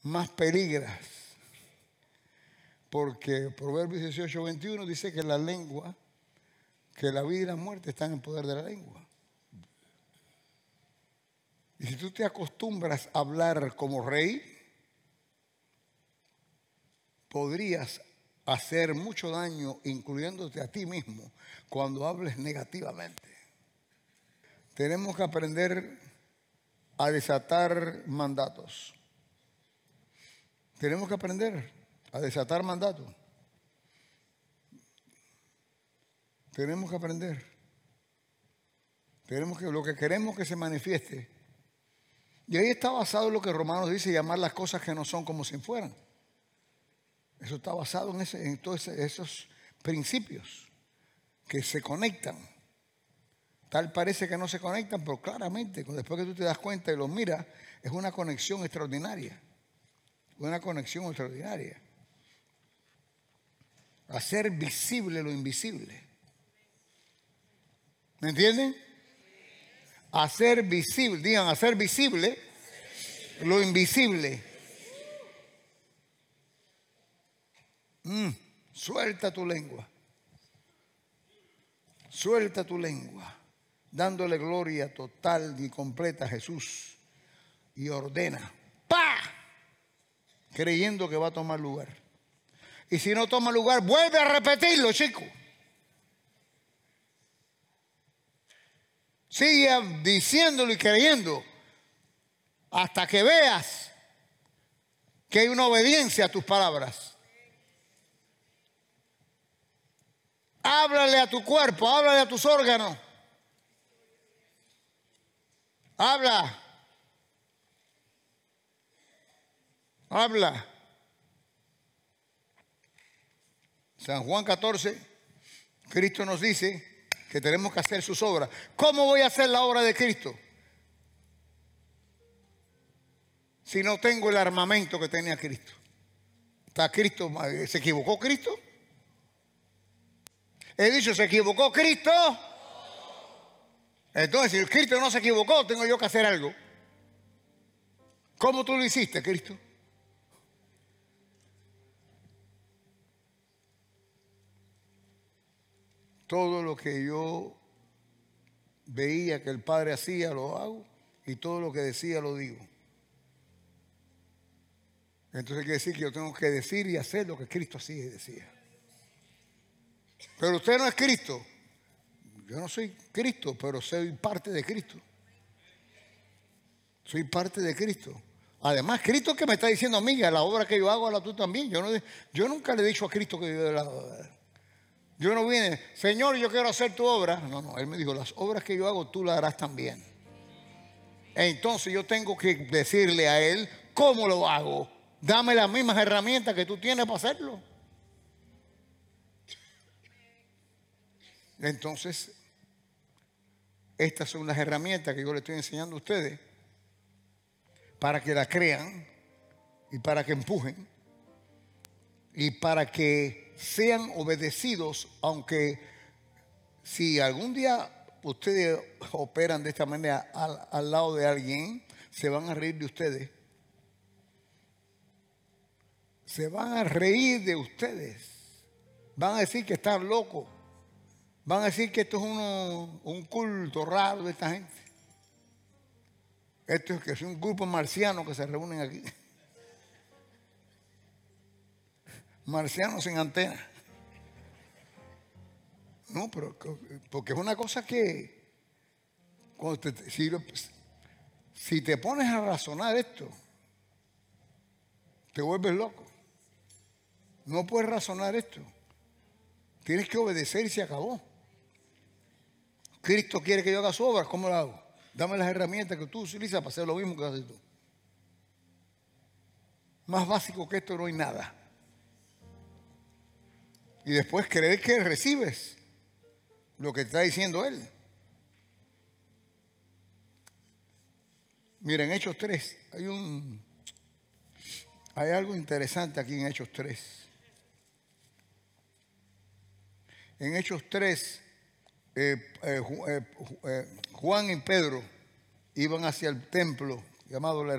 más peligras. Porque Proverbios 18:21 dice que la lengua, que la vida y la muerte están en poder de la lengua. Y si tú te acostumbras a hablar como rey, podrías hacer mucho daño, incluyéndote a ti mismo, cuando hables negativamente. Tenemos que aprender a desatar mandatos. Tenemos que aprender a desatar mandatos. Tenemos que aprender. Lo que queremos que se manifieste. Y ahí está basado en lo que Romanos dice, llamar las cosas que no son como si fueran. Eso está basado en todos esos principios que se conectan. Tal parece que no se conectan, pero claramente, después que tú te das cuenta y los miras, es una conexión extraordinaria. Una conexión extraordinaria. Hacer visible lo invisible. ¿Me entienden? Hacer visible, digan, hacer visible lo invisible. Suelta tu lengua. Suelta tu lengua, dándole gloria total y completa a Jesús. Y ordena, ¡pa!, creyendo que va a tomar lugar. Y si no toma lugar, vuelve a repetirlo, chico. Sigue diciéndolo y creyendo hasta que veas que hay una obediencia a tus palabras. Háblale a tu cuerpo, háblale a tus órganos. Habla. Habla. San Juan 14, Cristo nos dice que tenemos que hacer sus obras. ¿Cómo voy a hacer la obra de Cristo si no tengo el armamento que tenía Cristo? ¿Está Cristo? ¿Se equivocó Cristo? He dicho, ¿se equivocó Cristo? Entonces, si Cristo no se equivocó, tengo yo que hacer algo. ¿Cómo tú lo hiciste, Cristo? Todo lo que yo veía que el Padre hacía, lo hago. Y todo lo que decía, lo digo. Entonces quiere decir que yo tengo que decir y hacer lo que Cristo hacía y decía. Pero usted no es Cristo. Yo no soy Cristo, pero soy parte de Cristo. Soy parte de Cristo. Además, Cristo que me está diciendo a mí, que la obra que yo hago, hazla tú también. Yo nunca le he dicho a Cristo que yo la obra. Yo no vine, Señor, yo quiero hacer tu obra. No, Él me dijo, las obras que yo hago, tú las harás también. Entonces yo tengo que decirle a Él cómo lo hago. Dame las mismas herramientas que tú tienes para hacerlo. Entonces, estas son las herramientas que yo le estoy enseñando a ustedes para que la crean y para que empujen y para que sean obedecidos, aunque si algún día ustedes operan de esta manera al lado de alguien, se van a reír de ustedes. Se van a reír de ustedes. Van a decir que están locos. Van a decir que esto es un culto raro de esta gente. Esto es que es un grupo marciano que se reúnen aquí. Marcianos sin antena. No, pero porque es una cosa que si te pones a razonar esto, te vuelves loco. No puedes razonar esto. Tienes que obedecer y se acabó. Cristo quiere que yo haga su obra, ¿cómo lo hago? Dame las herramientas que tú utilizas para hacer lo mismo que haces tú. Más básico que esto no hay nada. Y después creer que recibes lo que está diciendo Él. Miren, Hechos 3, hay algo interesante aquí en Hechos 3. En Hechos 3, Juan y Pedro iban hacia el templo llamado la